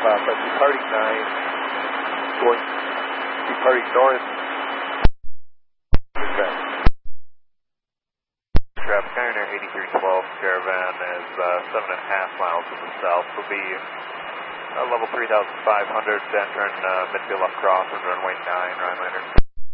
but departing 9, departing north. Traffic Pioneer 8312 Caravan is 7.5 miles to the south. Will be level 3,500, entering midfield off cross and runway 9, Rhinelander.